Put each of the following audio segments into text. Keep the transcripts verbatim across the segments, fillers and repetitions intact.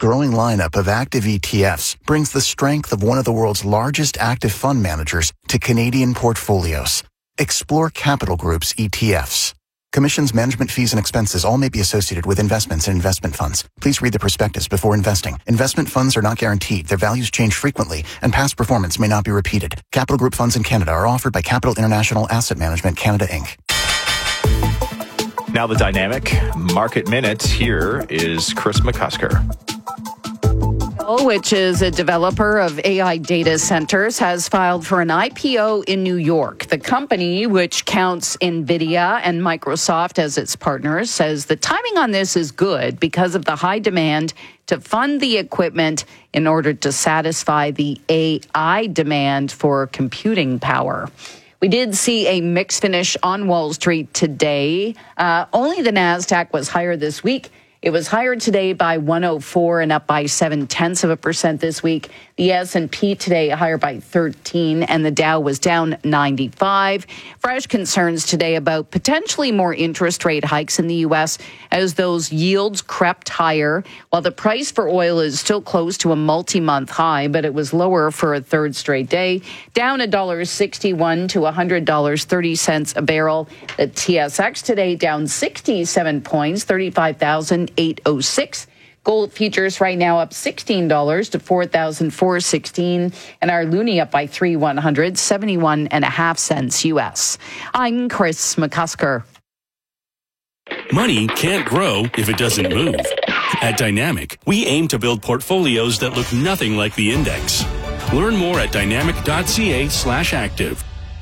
growing lineup of active E T Fs brings the strength of one of the world's largest active fund managers to Canadian portfolios. Explore Capital Group's E T Fs. Commissions, management fees, and expenses all may be associated with investments in investment funds. Please read the prospectus before investing. Investment funds are not guaranteed. Their values change frequently, and past performance may not be repeated. Capital Group funds in Canada are offered by Capital International Asset Management Canada, Incorporated. Now the Dynamic Market Minute. Here is Chris McCusker. Which is a developer of A I data centers, has filed for an I P O in New York. The company, which counts NVIDIA and Microsoft as its partners, says the timing on this is good because of the high demand to fund the equipment in order to satisfy the A I demand for computing power. We did see a mixed finish on Wall Street today. Uh, only the NASDAQ was higher this week. It was higher today by one oh four and up by seven tenths of a percent this week. The S and P today higher by thirteen, and the Dow was down ninety-five. Fresh concerns today about potentially more interest rate hikes in the U S as those yields crept higher, while the price for oil is still close to a multi-month high, but it was lower for a third straight day, down one dollar sixty-one to one hundred dollars and thirty cents a barrel. The T S X today down sixty-seven points, thirty-five thousand eight hundred six. Gold futures right now up sixteen dollars to four thousand four hundred sixteen dollars, and our loonie up by three one hundred, seventy-one and a half cents U S. I'm Chris McCusker. Money can't grow if it doesn't move. At Dynamic, we aim to build portfolios that look nothing like the index. Learn more at dynamic.ca slash active.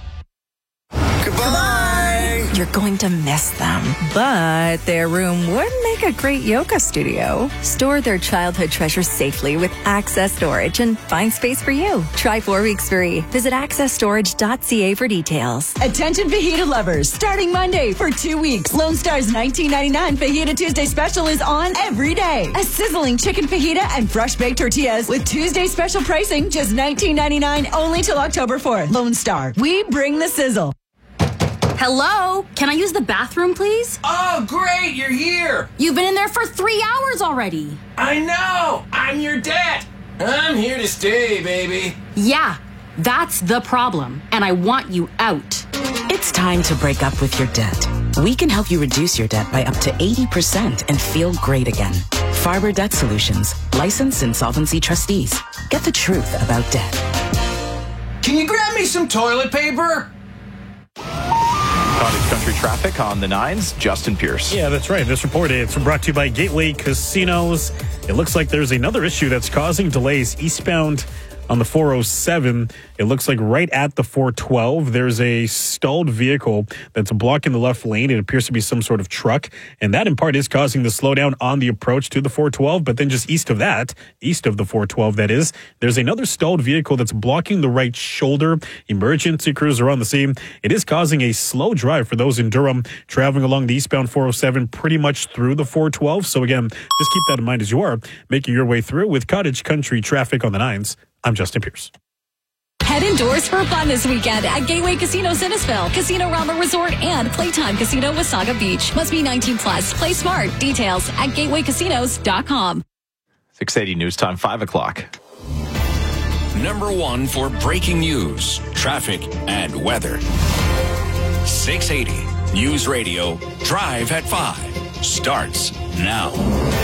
Goodbye! You're going to miss them, but their room would make a great yoga studio. Store their childhood treasures safely with Access Storage and find space for you. Try four weeks free. Visit access storage dot c a for details. Attention fajita lovers. Starting Monday for two weeks, Lone Star's nineteen ninety-nine Fajita Tuesday special is on every day. A sizzling chicken fajita and fresh baked tortillas with Tuesday special pricing, just nineteen ninety-nine only till October fourth. Lone Star, we bring the sizzle. Hello? Can I use the bathroom, please? Oh, great, you're here. You've been in there for three hours already. I know. I'm your dad. I'm here to stay, baby. Yeah, that's the problem, and I want you out. It's time to break up with your debt. We can help you reduce your debt by up to eighty percent and feel great again. Farber Debt Solutions, licensed insolvency trustees. Get the truth about debt. Can you grab me some toilet paper? Cottage Country traffic on the nines. Justin Pierce. Yeah, that's right. This report is brought to you by Gateway Casinos. It looks like there's another issue that's causing delays eastbound on the four oh seven. It looks like right at the four twelve, there's a stalled vehicle that's blocking the left lane. It appears to be some sort of truck, and that in part is causing the slowdown on the approach to the four twelve. But then just east of that, east of the four twelve, that is, there's another stalled vehicle that's blocking the right shoulder. Emergency crews are on the scene. It is causing a slow drive for those in Durham traveling along the eastbound four oh seven pretty much through the four twelve. So again, just keep that in mind as you are making your way through with Cottage Country traffic on the nines. I'm Justin Pierce. Head indoors for fun this weekend at Gateway Casino Innisfil, Casino Rama Resort, and Playtime Casino Wasaga Beach. Must be nineteen plus. Play smart. Details at gateway casinos dot com. six eighty News Time, five o'clock. Number one for breaking news, traffic, and weather. six eighty News Radio, Drive at five, starts now.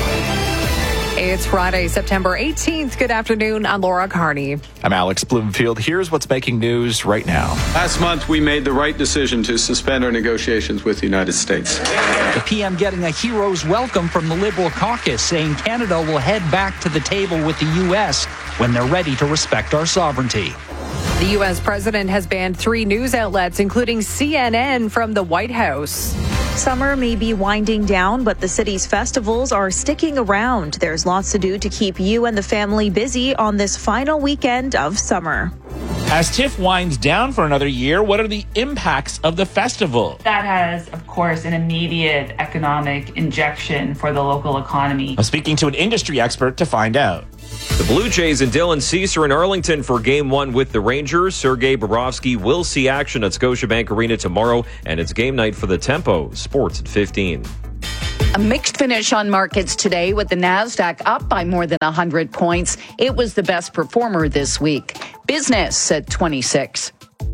It's Friday, September eighteenth. Good afternoon. I'm Laura Carney. I'm Alex Bloomfield. Here's what's making news right now. Last month, we made the right decision to suspend our negotiations with the United States. The P M getting a hero's welcome from the Liberal caucus, saying Canada will head back to the table with the U S when they're ready to respect our sovereignty. The U S president has banned three news outlets, including C N N, from the White House. Summer may be winding down, but the city's festivals are sticking around. There's lots to do to keep you and the family busy on this final weekend of summer. As TIFF winds down for another year, what are the impacts of the festival? That has, of course, an immediate economic injection for the local economy. I'm speaking to an industry expert to find out. The Blue Jays and Dylan Cease are in Arlington for Game one with the Rangers. Sergei Bobrovsky will see action at Scotiabank Arena tomorrow, and it's game night for the Tempo. Sports at fifteen. A mixed finish on markets today with the Nasdaq up by more than one hundred points. It was the best performer this week. Business at twenty-six.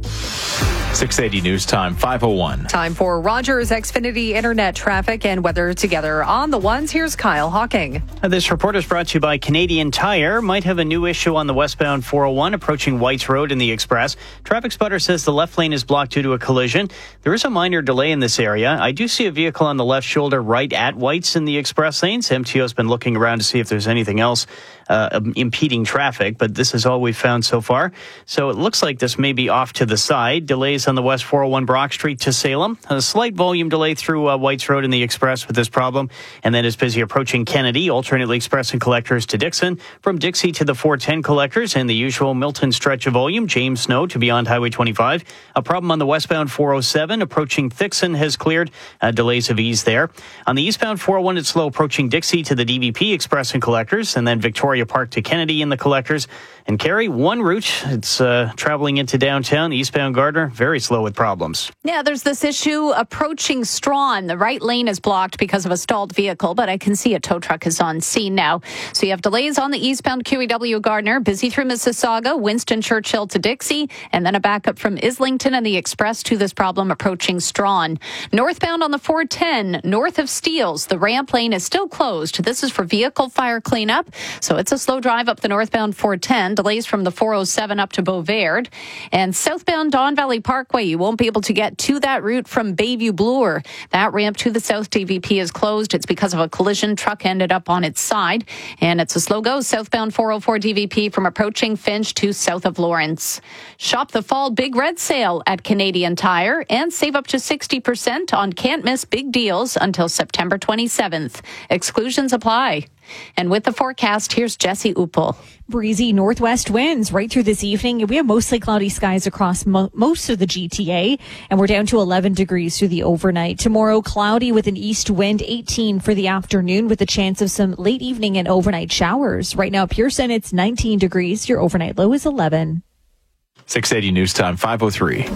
six eighty News Time, five oh one. Time for Rogers Xfinity Internet traffic and weather together on the ones. Here's Kyle Hawking. This report is brought to you by Canadian Tire. Might have a new issue on the westbound four oh one approaching Whites Road in the Express. Traffic spotter says the left lane is blocked due to a collision. There is a minor delay in this area. I do see a vehicle on the left shoulder right at Whites in the Express lanes. M T O has been looking around to see if there's anything else uh, impeding traffic, but this is all we've found so far. So it looks like this may be off to the side. Delays on the west four oh one Brock Street to Salem. A slight volume delay through uh, Whites Road in the Express with this problem. And then it's busy approaching Kennedy, alternately expressing collectors to Dixon. From Dixie to the four ten collectors and the usual Milton stretch of volume. James Snow to beyond Highway twenty-five. A problem on the westbound four oh seven approaching Thixon has cleared. Uh, delays have eased there. On the eastbound four oh one, it's slow approaching Dixie to the D V P expressing collectors. And then Victoria Park to Kennedy in the collectors. And Carrie, one route, it's uh, traveling into downtown, eastbound Gardner, very slow with problems. Yeah, there's this issue approaching Strawn. The right lane is blocked because of a stalled vehicle, but I can see a tow truck is on scene now. So you have delays on the eastbound Q E W Gardner, busy through Mississauga, Winston Churchill to Dixie, and then a backup from Islington and the Express to this problem approaching Strawn. Northbound on the four ten, north of Steeles, the ramp lane is still closed. This is for vehicle fire cleanup, so it's a slow drive up the northbound four ten. Delays from the four oh seven up to Beauvard. And southbound Don Valley Parkway, you won't be able to get to that route from Bayview Bloor. That ramp to the south D V P is closed. It's because of a collision. Truck ended up on its side. And it's a slow go southbound four oh four D V P from approaching Finch to south of Lawrence. Shop the fall Big Red Sale at Canadian Tire and save up to sixty percent on can't miss big deals until September twenty-seventh. Exclusions apply. And with the forecast, here's Jesse Uppel. Breezy northwest winds right through this evening. We have mostly cloudy skies across mo- most of the G T A, and we're down to eleven degrees through the overnight. Tomorrow, cloudy with an east wind, eighteen for the afternoon with a chance of some late evening and overnight showers. Right now, Pearson, it's nineteen degrees. Your overnight low is eleven. six eighty News Time, five oh three.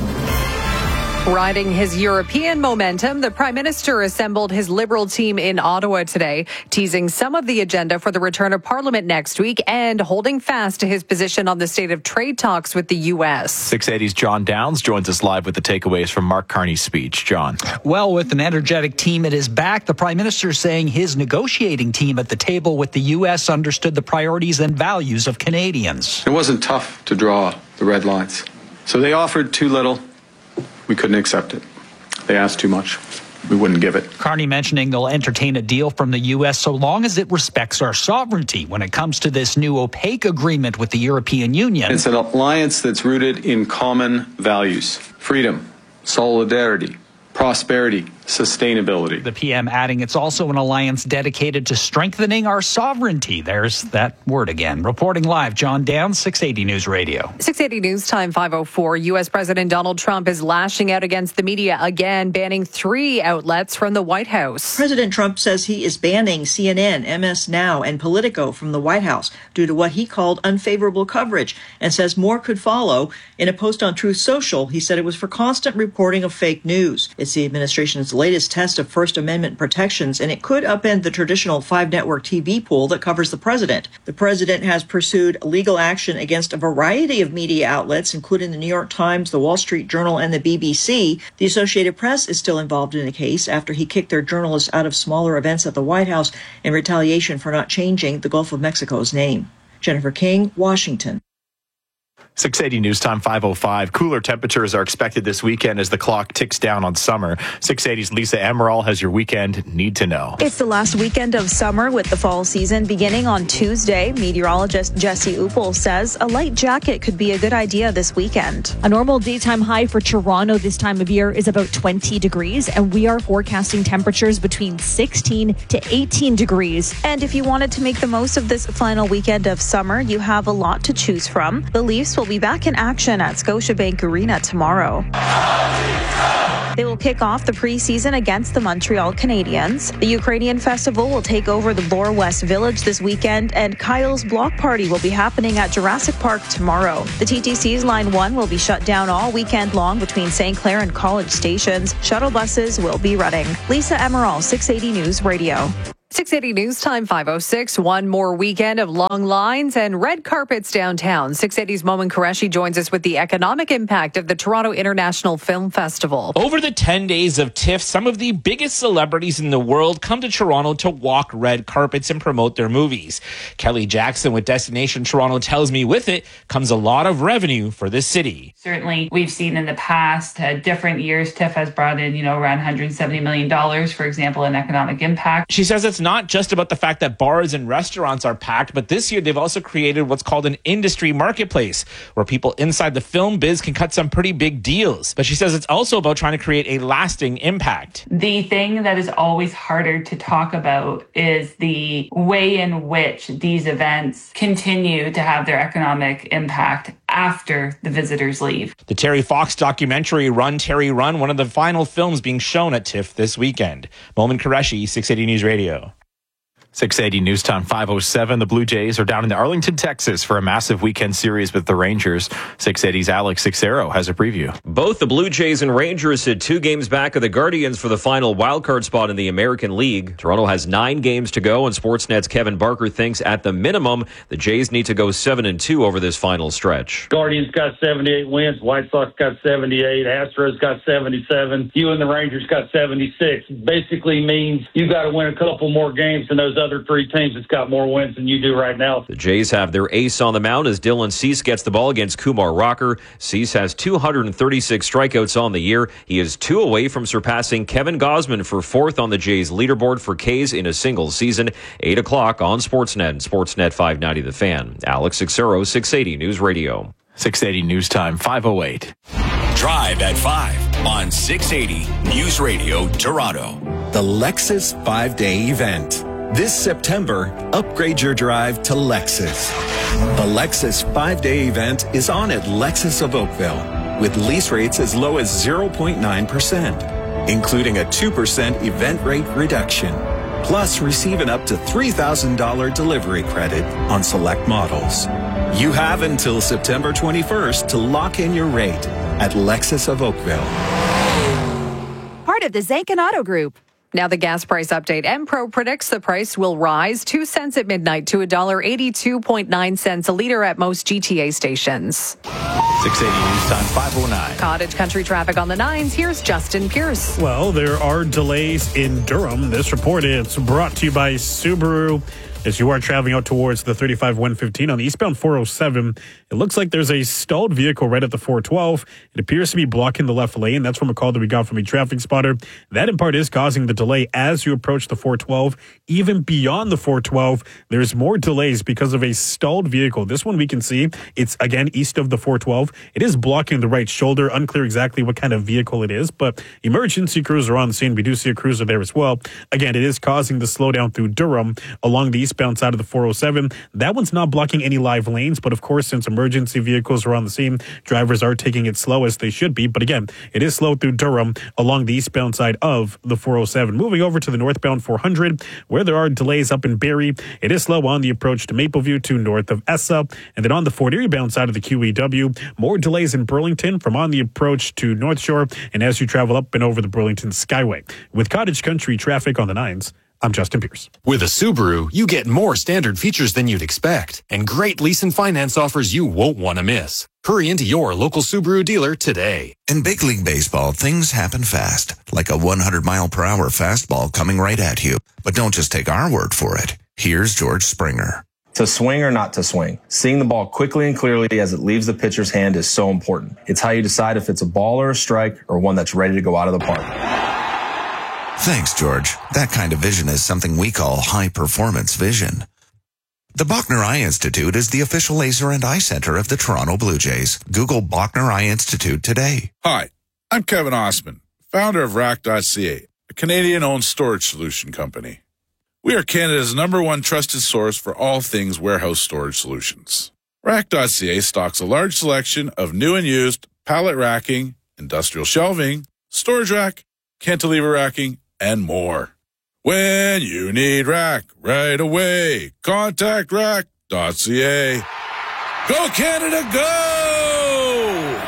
Riding his European momentum, the Prime Minister assembled his Liberal team in Ottawa today, teasing some of the agenda for the return of Parliament next week and holding fast to his position on the state of trade talks with the U S. six eighty's John Downs joins us live with the takeaways from Mark Carney's speech. John. Well, with an energetic team at his back, the Prime Minister saying his negotiating team at the table with the U S understood the priorities and values of Canadians. It wasn't tough to draw the red lines. So they offered too little. We couldn't accept it. They asked too much. We wouldn't give it. Carney mentioning they'll entertain a deal from the U S so long as it respects our sovereignty when it comes to this new opaque agreement with the European Union. It's an alliance that's rooted in common values: freedom, solidarity, prosperity, sustainability. The P M adding it's also an alliance dedicated to strengthening our sovereignty. There's that word again. Reporting live, John Downs, six eighty News Radio. six eighty News Time, five oh four. U S. President Donald Trump is lashing out against the media again, banning three outlets from the White House. President Trump says he is banning C N N, M S Now, and Politico from the White House due to what he called unfavorable coverage, and says more could follow. In a post on Truth Social, he said it was for constant reporting of fake news. It's the administration's latest test of First Amendment protections, and it could upend the traditional five-network T V pool that covers the president. The president has pursued legal action against a variety of media outlets, including the New York Times, the Wall Street Journal, and the B B C. The Associated Press is still involved in the case after he kicked their journalists out of smaller events at the White House in retaliation for not changing the Gulf of Mexico's name. Jennifer King, Washington. six eighty News Time, five oh five. Cooler temperatures are expected this weekend as the clock ticks down on summer. six eighty's Lisa Emerald has your weekend need to know. It's the last weekend of summer with the fall season beginning on Tuesday. Meteorologist Jesse Uppel says a light jacket could be a good idea this weekend. A normal daytime high for Toronto this time of year is about twenty degrees, and we are forecasting temperatures between sixteen to eighteen degrees. And if you wanted to make the most of this final weekend of summer, you have a lot to choose from. The Leafs will be back in action at Scotiabank Arena tomorrow. They will kick off the preseason against the Montreal Canadiens. The Ukrainian Festival will take over the Bloor West Village this weekend, and Kyle's Block Party will be happening at Jurassic Park tomorrow. The T T C's Line one will be shut down all weekend long between Saint Clair and College stations. Shuttle buses will be running. Lisa Emerald, six eighty News Radio. six eighty News Time, five oh six. One more weekend of long lines and red carpets downtown. six eighty's Momin Qureshi joins us with the economic impact of the Toronto International Film Festival. Over the ten days of TIFF, some of the biggest celebrities in the world come to Toronto to walk red carpets and promote their movies. Kelly Jackson with Destination Toronto tells me with it comes a lot of revenue for this city. Certainly, we've seen in the past, uh, different years, TIFF has brought in, you know, around one hundred seventy million dollars, for example, in economic impact. She says it's not just about the fact that bars and restaurants are packed, but this year they've also created what's called an industry marketplace where people inside the film biz can cut some pretty big deals. But she says it's also about trying to create a lasting impact. The thing that is always harder to talk about is the way in which these events continue to have their economic impact after the visitors leave. The Terry Fox documentary Run, Terry Run, one of the final films being shown at TIFF this weekend. Momin Qureshi, six eighty News Radio. six eighty News Time, five oh seven. The Blue Jays are down in Arlington, Texas for a massive weekend series with the Rangers. six eighty's Alex Sixero has a preview. Both the Blue Jays and Rangers sit two games back of the Guardians for the final wildcard spot in the American League. Toronto has nine games to go, and Sportsnet's Kevin Barker thinks at the minimum the Jays need to go seven and two over this final stretch. Guardians got seventy-eight wins. White Sox got seventy-eight. Astros got seventy-seven. You and the Rangers got seventy-six. Basically means you got to win a couple more games than those other three teams that's got more wins than you do right now. The Jays have their ace on the mound as Dylan Cease gets the ball against Kumar Rocker. Cease has two hundred thirty-six strikeouts on the year. He is two away from surpassing Kevin Gausman for fourth on the Jays leaderboard for Ks in a single season. eight o'clock on Sportsnet and Sportsnet five ninety The Fan. Alex Sixero, six eighty News Radio. six eighty News Time, five oh eight. Drive at five on six eighty News Radio Toronto. The Lexus five-day event. This September, upgrade your drive to Lexus. The Lexus five-day event is on at Lexus of Oakville with lease rates as low as zero point nine percent, including a two percent event rate reduction. Plus, receive an up to three thousand dollars delivery credit on select models. You have until September twenty-first to lock in your rate at Lexus of Oakville. Part of the Zankin Auto Group. Now the gas price update. Empro predicts the price will rise two cents at midnight to one dollar eighty-two point nine cents a liter at most G T A stations. six eighty News Time, five oh nine. Cottage Country traffic on the nines. Here's Justin Pierce. Well, there are delays in Durham. This report is brought to you by Subaru. As you are traveling out towards the thirty-five one fifteen on the eastbound four oh seven, it looks like there's a stalled vehicle right at the four twelve. It appears to be blocking the left lane. That's from a call that we got from a traffic spotter. That in part is causing the delay as you approach the four twelve. Even beyond the four twelve, there's more delays because of a stalled vehicle. This one we can see, it's again east of the four twelve. It is blocking the right shoulder. Unclear exactly what kind of vehicle it is, but emergency crews are on the scene. We do see a cruiser there as well. Again, it is causing the slowdown through Durham along the eastbound side of the four oh seven. That one's not blocking any live lanes, but of course, since emergency vehicles are on the scene, drivers are taking it slow as they should be. But again, it is slow through Durham along the eastbound side of the four oh seven. Moving over to the northbound four hundred, where there are delays up in Barrie, it is slow on the approach to Mapleview to north of Essa. And then on the Fort Erie bound side of the Q E W, more delays in Burlington from on the approach to North Shore and as you travel up and over the Burlington Skyway. With Cottage Country traffic on the nines, I'm Justin Pierce. With a Subaru, you get more standard features than you'd expect and great lease and finance offers you won't want to miss. Hurry into your local Subaru dealer today. In big league baseball, things happen fast, like a one hundred mile per hour fastball coming right at you. But don't just take our word for it. Here's George Springer. To swing or not to swing, seeing the ball quickly and clearly as it leaves the pitcher's hand is so important. It's how you decide if it's a ball or a strike or one that's ready to go out of the park. Thanks, George. That kind of vision is something we call high-performance vision. The Bachner Eye Institute is the official laser and eye center of the Toronto Blue Jays. Google Bachner Eye Institute today. Hi, I'm Kevin Osman, founder of Rack dot C A, a Canadian-owned storage solution company. We are Canada's number one trusted source for all things warehouse storage solutions. Rack dot C A stocks a large selection of new and used pallet racking, industrial shelving, storage rack, cantilever racking, and more. When you need rack right away, contact rack dot c a. Go Canada, go!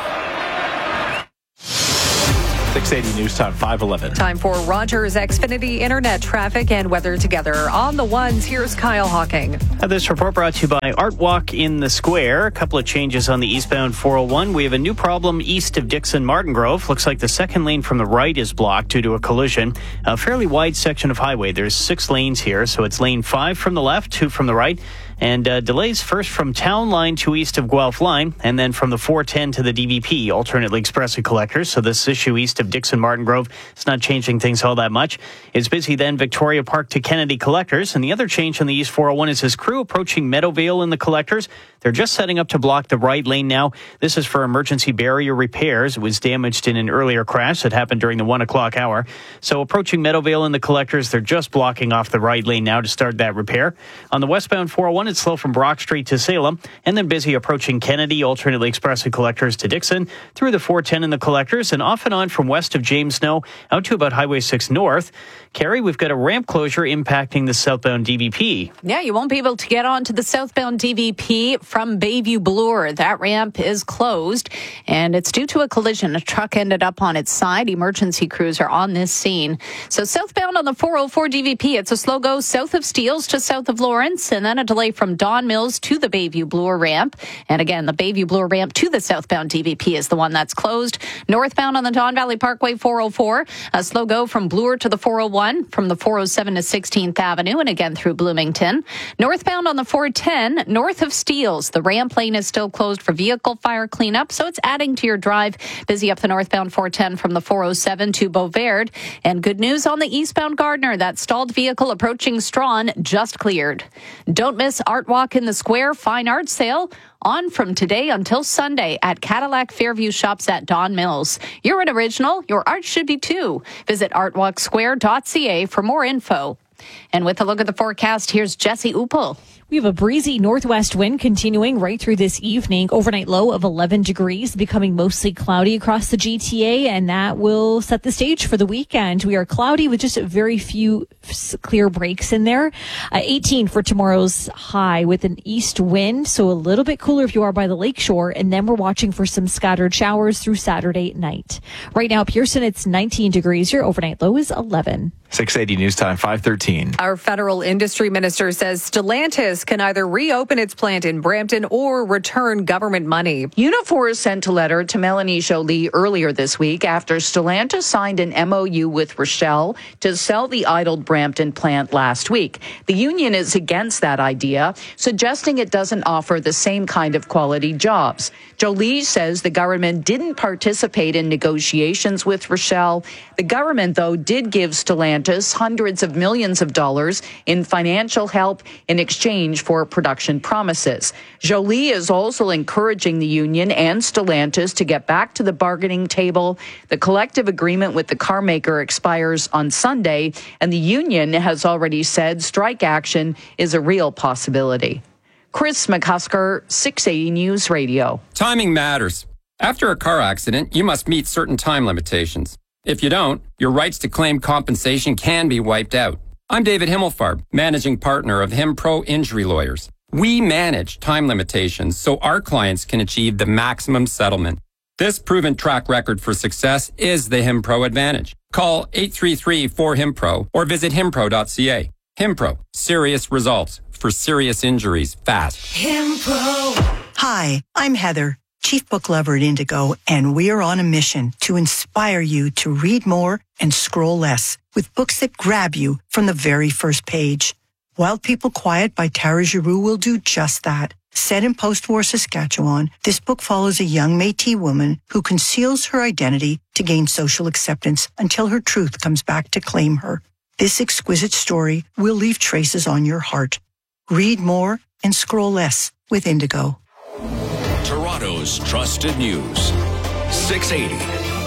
six eighty News Time, five eleven. Time for Rogers Xfinity Internet traffic and weather together. On the ones, here's Kyle Hawking. Uh, this report brought to you by Art Walk in the Square. A couple of changes on the eastbound four oh one. We have a new problem east of Dixon Martin Grove. Looks like the second lane from the right is blocked due to a collision. A fairly wide section of highway. There's six lanes here, so it's lane five from the left, two from the right. And uh, delays first from Town Line to east of Guelph Line, and then from the four ten to the D V P, alternately express and collectors. So this issue east of Dixon Martin Grove, it's not changing things all that much. It's busy then Victoria Park to Kennedy collectors. And the other change on the east four oh one is his crew approaching Meadowvale in the collectors. They're just setting up to block the right lane now. This is for emergency barrier repairs. It was damaged in an earlier crash that happened during the one o'clock hour. So approaching Meadowvale in the collectors, they're just blocking off the right lane now to start that repair. On the westbound four oh one, it's slow from Brock Street to Salem, and then busy approaching Kennedy, alternately express and collectors to Dixon, through the four ten in the collectors, and off and on from west of James Snow out to about Highway six North. Carrie, we've got a ramp closure impacting the southbound D V P. Yeah, you won't be able to get onto the southbound D V P from Bayview Bloor. That ramp is closed, and it's due to a collision. A truck ended up on its side. Emergency crews are on this scene. So southbound on the four oh four D V P, it's a slow go south of Steeles to south of Lawrence, and then a delay from Don Mills to the Bayview Bloor ramp. And again, the Bayview Bloor ramp to the southbound D V P is the one that's closed. Northbound on the Don Valley Parkway four oh four, a slow go from Bloor to the four oh one, from the four oh seven to sixteenth Avenue, and again through Bloomington. Northbound on the four ten, north of Steeles, the ramp lane is still closed for vehicle fire cleanup, so it's adding to your drive. Busy up the northbound four ten from the four oh seven to Beauverde. And good news on the eastbound Gardner, that stalled vehicle approaching Strawn just cleared. Don't miss Art Walk in the Square fine art sale on from today until Sunday at Cadillac Fairview Shops at Don Mills. You're an original. Your art should be too. Visit art walk square dot c a for more info. And with a look at the forecast, here's Jesse Upel. We have a breezy northwest wind continuing right through this evening. Overnight low of eleven degrees, becoming mostly cloudy across the G T A, and that will set the stage for the weekend. We are cloudy with just very few clear breaks in there. Uh, eighteen for tomorrow's high with an east wind, so a little bit cooler if you are by the lakeshore, and then we're watching for some scattered showers through Saturday night. Right now, Pearson, it's nineteen degrees. Your overnight low is eleven. six eighty News Time, five thirteen. Our federal industry minister says Stellantis can either reopen its plant in Brampton or return government money. Unifor sent a letter to Melanie Joly earlier this week after Stellantis signed an M O U with Rochelle to sell the idled Brampton plant last week. The union is against that idea, suggesting it doesn't offer the same kind of quality jobs. Joly says the government didn't participate in negotiations with Rochelle. The government, though, did give Stellantis hundreds of millions of dollars in financial help in exchange for production promises. Joly is also encouraging the union and Stellantis to get back to the bargaining table. The collective agreement with the car maker expires on Sunday, and the union has already said strike action is a real possibility. Chris McCusker, six eighty News Radio. Timing matters. After a car accident, you must meet certain time limitations. If you don't, your rights to claim compensation can be wiped out. I'm David Himmelfarb, managing partner of HimPro Injury Lawyers. We manage time limitations so our clients can achieve the maximum settlement. This proven track record for success is the HimPro advantage. Call eight three three, four, H I M P R O or visit himpro dot c a. HimPro, serious results for serious injuries fast. HimPro. Hi, I'm Heather, Chief Book Lover at Indigo, and we are on a mission to inspire you to read more and scroll less with books that grab you from the very first page. Wild People Quiet by Tara Giroux will do just that. Set in post-war Saskatchewan, this book follows a young Métis woman who conceals her identity to gain social acceptance until her truth comes back to claim her. This exquisite story will leave traces on your heart. Read more and scroll less with Indigo. Toronto's trusted news. six eighty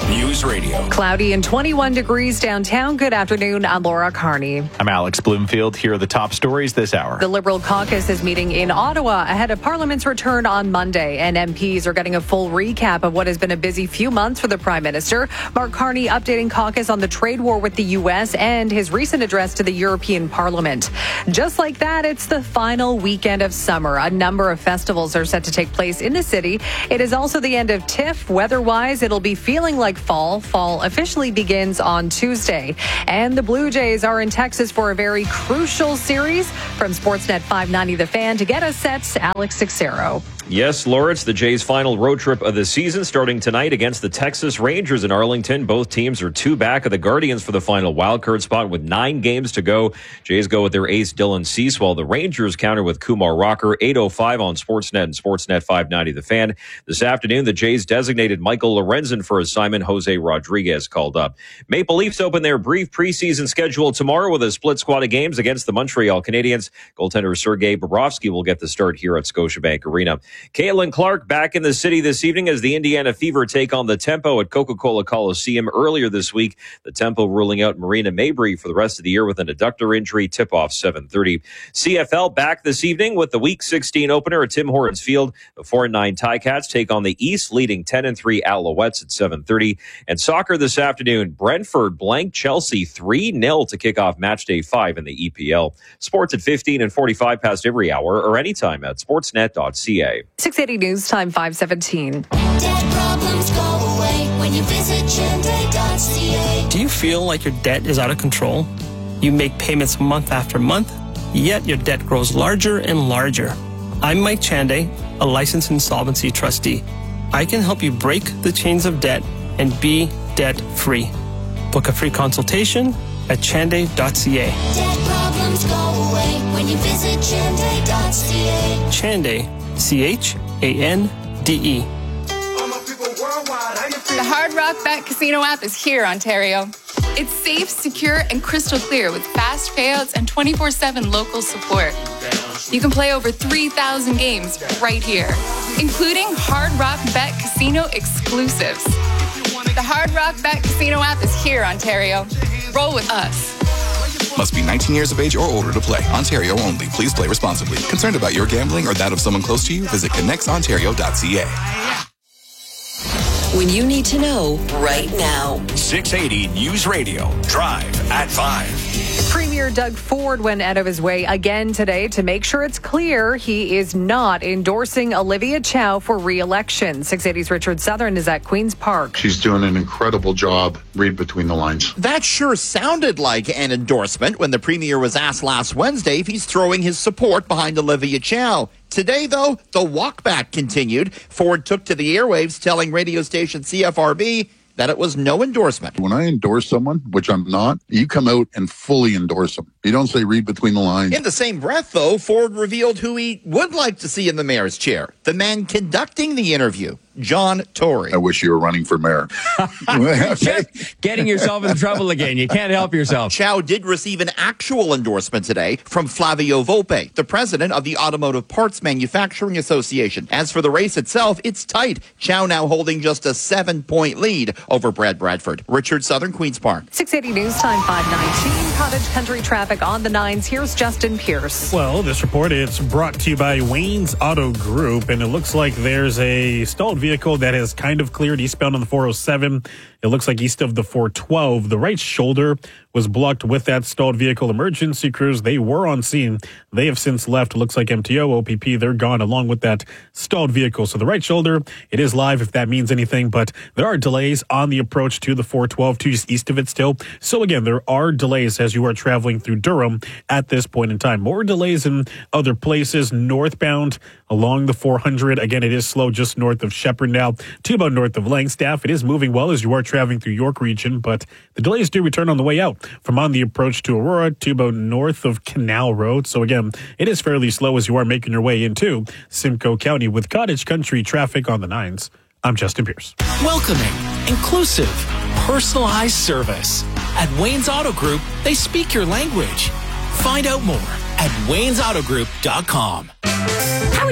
News Radio. Cloudy and twenty-one degrees downtown. Good afternoon. I'm Laura Carney. I'm Alex Bloomfield. Here are the top stories this hour. The Liberal caucus is meeting in Ottawa ahead of Parliament's return on Monday, and M Ps are getting a full recap of what has been a busy few months for the Prime Minister. Mark Carney updating caucus on the trade war with the U S and his recent address to the European Parliament. Just like that, it's the final weekend of summer. A number of festivals are set to take place in the city. It is also the end of TIFF. Weather-wise, it'll be feeling like fall. Fall officially begins on Tuesday. And the Blue Jays are in Texas for a very crucial series. From Sportsnet five ninety The Fan, to get us set, Alex Sixero. Yes, Laura, it's the Jays' final road trip of the season, starting tonight against the Texas Rangers in Arlington. Both teams are two back of the Guardians for the final wildcard spot with nine games to go. Jays go with their ace Dylan Cease, while the Rangers counter with Kumar Rocker. eight oh five on Sportsnet and Sportsnet five ninety The Fan. This afternoon, the Jays designated Michael Lorenzen for assignment. Jose Rodriguez called up. Maple Leafs open their brief preseason schedule tomorrow with a split squad of games against the Montreal Canadiens. Goaltender Sergei Bobrovsky will get the start here at Scotiabank Arena. Caitlin Clark back in the city this evening as the Indiana Fever take on the Tempo at Coca-Cola Coliseum. Earlier this week, the Tempo ruling out Marina Mabrey for the rest of the year with an adductor injury. Tip-off seven thirty. C F L back this evening with the Week sixteen opener at Tim Hortons Field. The four and nine Ticats take on the East leading ten and three Alouettes at seven thirty. And soccer this afternoon, Brentford blank Chelsea three nil to kick off match day five in the E P L. Sports at fifteen and forty-five past every hour or anytime at sportsnet dot c a. six eighty News Time five seventeen. Debt problems go away when you visit Chende dot c a. Do you feel like your debt is out of control? You make payments month after month, yet your debt grows larger and larger. I'm Mike Chande, a licensed insolvency trustee. I can help you break the chains of debt and be debt-free. Book a free consultation at chande dot c a. Debt problems go away when you visit Chende dot c a. Chande, C H A N D E. The Hard Rock Bet Casino app is here, Ontario. It's safe, secure, and crystal clear with fast payouts and twenty-four seven local support. You can play over three thousand games right here, including Hard Rock Bet Casino exclusives. The Hard Rock Bet Casino app is here, Ontario. Roll with us. Must be nineteen years of age or older to play. Ontario only. Please play responsibly. Concerned about your gambling or that of someone close to you? Visit connects ontario dot c a. When you need to know right now. six eighty News Radio. Drive at five. Premier Doug Ford went out of his way again today to make sure it's clear he is not endorsing Olivia Chow for re-election. six eighty's Richard Southern is at Queen's Park. She's doing an incredible job. Read between the lines. That sure sounded like an endorsement when the Premier was asked last Wednesday if he's throwing his support behind Olivia Chow. Today, though, the walkback continued. Ford took to the airwaves telling radio station C F R B that it was no endorsement. When I endorse someone, which I'm not, you come out and fully endorse them. You don't say read between the lines. In the same breath, though, Ford revealed who he would like to see in the mayor's chair. The man conducting the interview, John Tory. I wish you were running for mayor. Just getting yourself in trouble again. You can't help yourself. Chow did receive an actual endorsement today from Flavio Volpe, the president of the Automotive Parts Manufacturing Association. As for the race itself, it's tight. Chow now holding just a seven-point lead over Brad Bradford. Richard Southern, Queen's Park. six eighty News Time five nineteen. Cottage Country traffic on the nines. Here's Justin Pierce. Well, this report, it's brought to you by Wayne's Auto Group, and it looks like there's a stalled vehicle that has kind of cleared eastbound on the four oh seven. It looks like east of the four twelve. The right shoulder was blocked with that stalled vehicle. Emergency crews, they were on scene. They have since left. It looks like M T O, O P P, they're gone along with that stalled vehicle. So the right shoulder, it is live if that means anything, but there are delays on the approach to the four twelve, to just east of it still. So again, there are delays as you are traveling through Durham at this point in time. More delays in other places northbound along the four hundred. Again, it is slow just north of Shepherd now to about north of Langstaff. It is moving well as you are traveling through York region, but the delays do return on the way out from on the approach to Aurora to about north of Canal Road. So again, it is fairly slow as you are making your way into Simcoe County with Cottage Country traffic on the nines. I'm Justin Pierce. Welcoming, inclusive, personalized service. At Wayne's Auto Group, they speak your language. Find out more at waynes auto group dot com. How are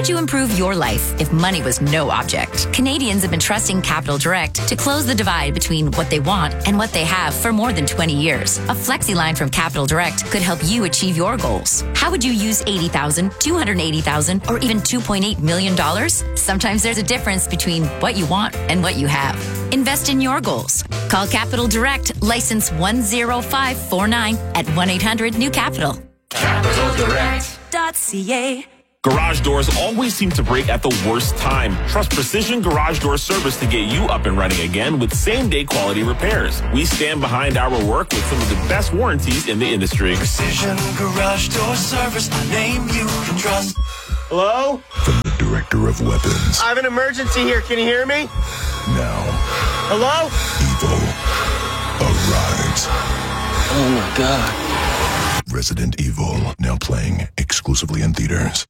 would you improve your life if money was no object? Canadians have been trusting Capital Direct to close the divide between what they want and what they have for more than twenty years. A flexi line from Capital Direct could help you achieve your goals. How would you use eighty thousand dollars, two hundred eighty thousand dollars, or even two point eight million dollars? Sometimes there's a difference between what you want and what you have. Invest in your goals. Call Capital Direct, license one zero five four nine at one eight hundred new capital. capital direct dot c a. Garage doors always seem to break at the worst time. Trust Precision Garage Door Service to get you up and running again with same-day quality repairs. We stand behind our work with some of the best warranties in the industry. Precision Garage Door Service, a name you can trust. Hello? From the Director of Weapons. I have an emergency here. Can you hear me? Now. Hello? Evil arrives. Oh my God. Resident Evil, now playing exclusively in theaters.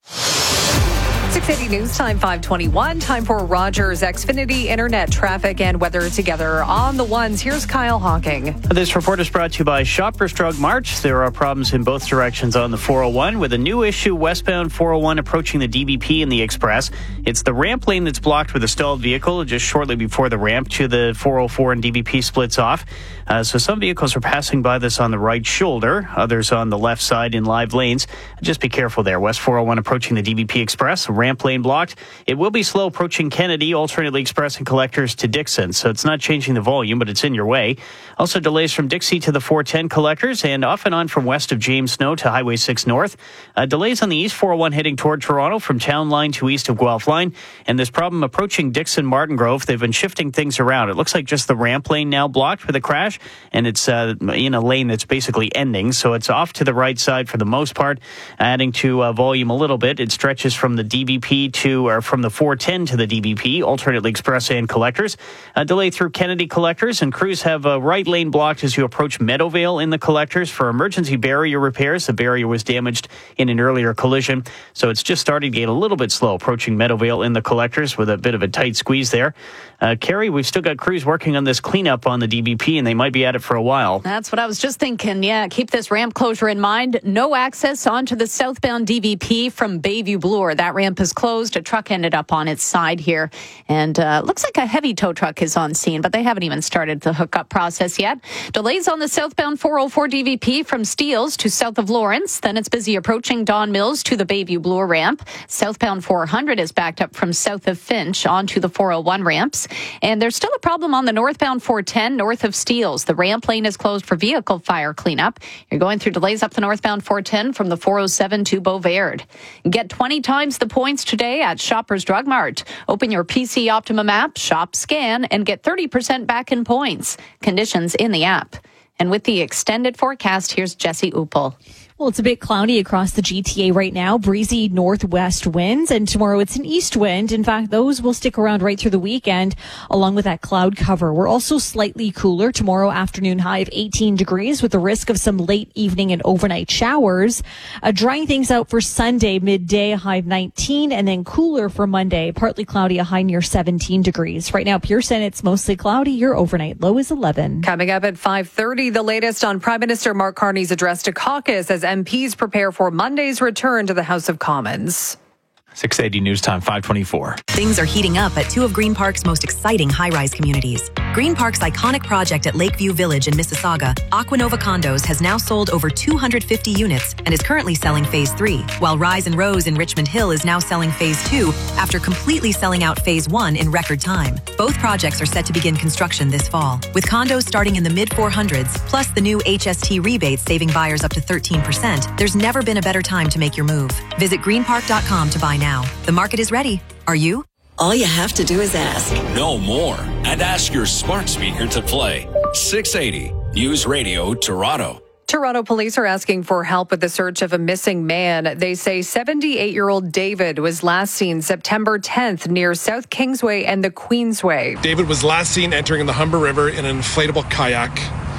six eighty News Time, five twenty-one. Time for Rogers Xfinity Internet traffic and weather together on the ones. Here's Kyle Hawking. This report is brought to you by Shoppers Drug Mart. There are problems in both directions on the four oh one with a new issue westbound four oh one approaching the D B P and the Express. It's the ramp lane that's blocked with a stalled vehicle just shortly before the ramp to the four oh four and D B P splits off. Uh, so some vehicles are passing by this on the right shoulder, others on the left side in live lanes. Just be careful there. West four oh one approaching the D B P Express, ramp lane blocked. It will be slow approaching Kennedy, alternately Express and Collectors to Dixon. So it's not changing the volume, but it's in your way. Also delays from Dixie to the four ten Collectors and off and on from west of James Snow to Highway six North. Uh, delays on the East four oh one heading toward Toronto from Town Line to east of Guelph Line. And this problem approaching Dixon Martin Grove. They've been shifting things around. It looks like just the ramp lane now blocked with a crash, and it's uh, in a lane that's basically ending. So it's off to the right side for the most part, adding to uh, volume a little bit. It stretches from the D B P to, or from the four ten to the D B P, alternately Express and Collectors. A delay through Kennedy Collectors, and crews have a right lane blocked as you approach Meadowvale in the Collectors for emergency barrier repairs. The barrier was damaged in an earlier collision, so it's just starting to get a little bit slow approaching Meadowvale in the Collectors with a bit of a tight squeeze there. Uh, Carrie, we've still got crews working on this cleanup on the D B P, and they might be at it for a while. That's what I was just thinking. Yeah, keep this ramp closure in mind. No access onto the southbound D B P from Bayview Bloor. That ramp is closed. A truck ended up on its side here, and uh, looks like a heavy tow truck is on scene, but they haven't even started the hookup process yet. Delays on the southbound four oh four D V P from Steeles to south of Lawrence. Then it's busy approaching Don Mills to the Bayview Bloor ramp. Southbound four hundred is backed up from south of Finch onto the four oh one ramps. And there's still a problem on the northbound four ten north of Steeles. The ramp lane is closed for vehicle fire cleanup. You're going through delays up the northbound four ten from the four oh seven to Beauvard. Get twenty times the points today at Shoppers Drug Mart. Open your P C Optimum app, shop, scan, and get thirty percent back in points. Conditions in the app. And with the extended forecast, here's Jesse Uppel. Well, it's a bit cloudy across the G T A right now. Breezy northwest winds, and tomorrow it's an east wind. In fact, those will stick around right through the weekend, along with that cloud cover. We're also slightly cooler tomorrow afternoon, high of eighteen degrees, with the risk of some late evening and overnight showers. Uh, drying things out for Sunday, midday, high of nineteen, and then cooler for Monday, partly cloudy, a high near seventeen degrees. Right now, Pearson, it's mostly cloudy. Your overnight low is eleven. Coming up at five thirty, the latest on Prime Minister Mark Carney's address to caucus as M Ps prepare for Monday's return to the House of Commons. six eighty News Time, five twenty-four. Things are heating up at two of Green Park's most exciting high-rise communities. Green Park's iconic project at Lakeview Village in Mississauga, Aquanova Condos, has now sold over two hundred fifty units and is currently selling Phase three, while Rise and Rose in Richmond Hill is now selling Phase two after completely selling out Phase one in record time. Both projects are set to begin construction this fall, with condos starting in the mid four hundreds, plus the new H S T rebates saving buyers up to thirteen percent. There's never been a better time to make your move. Visit green park dot com to buy now. The market is ready. Are you? All you have to do is ask. Know more and ask your smart speaker to play. six eighty News Radio Toronto. Toronto police are asking for help with the search of a missing man. They say seventy-eight-year-old David was last seen September tenth near South Kingsway and the Queensway. David was last seen entering the Humber River in an inflatable kayak.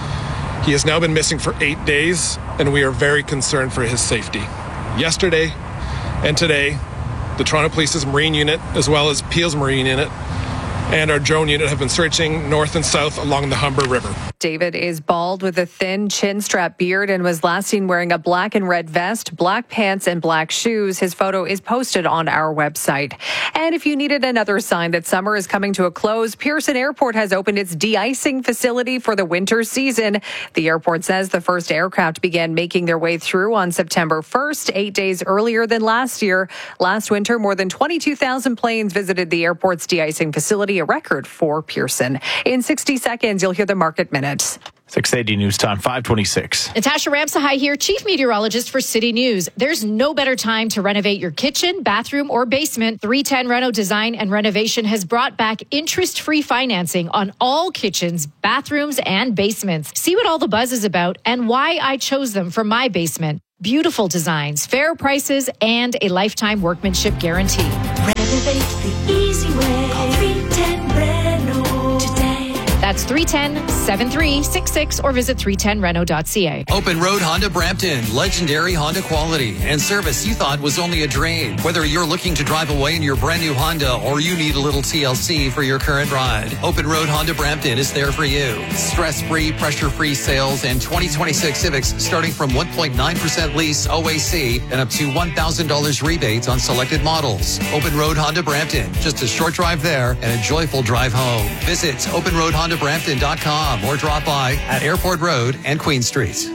He has now been missing for eight days, and we are very concerned for his safety. Yesterday and today, the Toronto Police's Marine Unit, as well as Peel's Marine Unit, and our drone unit have been searching north and south along the Humber River. David is bald with a thin chin strap beard and was last seen wearing a black and red vest, black pants, and black shoes. His photo is posted on our website. And if you needed another sign that summer is coming to a close, Pearson Airport has opened its de-icing facility for the winter season. The airport says the first aircraft began making their way through on September first, eight days earlier than last year. Last winter, more than twenty-two thousand planes visited the airport's de-icing facility, a record for Pearson. In sixty seconds, you'll hear the market minute. six eighty News Time, five twenty-six. Natasha Ramsahai here, Chief Meteorologist for City News. There's no better time to renovate your kitchen, bathroom, or basement. three ten Reno Design and Renovation has brought back interest-free financing on all kitchens, bathrooms, and basements. See what all the buzz is about and why I chose them for my basement. Beautiful designs, fair prices, and a lifetime workmanship guarantee. Renovate the easy way. Call three ten Reno today. That's three one zero, seven three six six or visit three ten reno dot c a. Open Road Honda Brampton. Legendary Honda quality and service you thought was only a drain. Whether you're looking to drive away in your brand new Honda or you need a little T L C for your current ride, Open Road Honda Brampton is there for you. Stress-free, pressure-free sales and twenty twenty-six Civics starting from one point nine percent lease O A C and up to one thousand dollars rebates on selected models. Open Road Honda Brampton. Just a short drive there and a joyful drive home. Visit open road honda brampton dot com or drop by at Airport Road and Queen Street.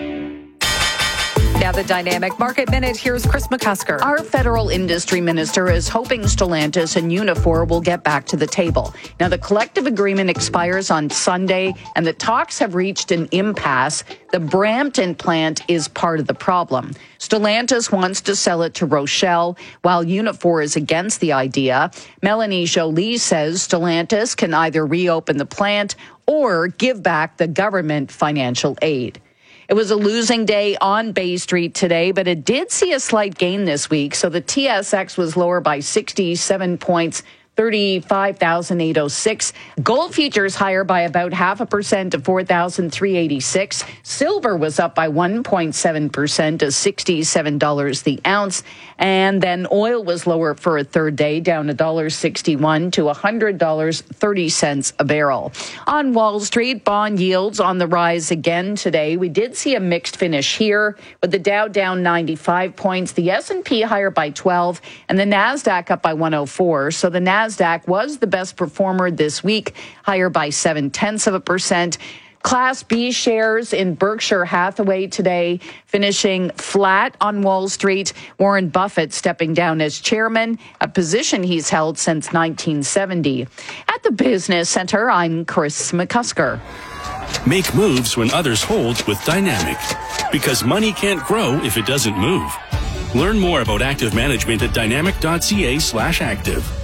Now the Dynamic Market Minute. Here's Chris McCusker. Our federal industry minister is hoping Stellantis and Unifor will get back to the table. Now the collective agreement expires on Sunday and the talks have reached an impasse. The Brampton plant is part of the problem. Stellantis wants to sell it to Rochelle, while Unifor is against the idea. Melanie Jolie says Stellantis can either reopen the plant or give back the government financial aid. It was a losing day on Bay Street today, but it did see a slight gain this week. So the T S X was lower by sixty-seven points, thirty-five thousand eight hundred six. Gold futures higher by about half a percent to four thousand three hundred eighty-six. Silver was up by one point seven percent to sixty-seven dollars the ounce. And then oil was lower for a third day, down one dollar sixty-one to one hundred dollars and thirty cents a barrel. On Wall Street, bond yields on the rise again today. We did see a mixed finish here, with the Dow down ninety-five points, the S and P higher by twelve, and the NASDAQ up by one hundred four. So the NASDAQ was the best performer this week, higher by seven tenths of a percent. Class B shares in Berkshire Hathaway today finishing flat on Wall Street. Warren Buffett stepping down as chairman, a position he's held since nineteen seventy. At the Business Center, I'm Chris McCusker. Make moves when others hold with Dynamic, because money can't grow if it doesn't move. Learn more about active management at dynamic dot c a slash active.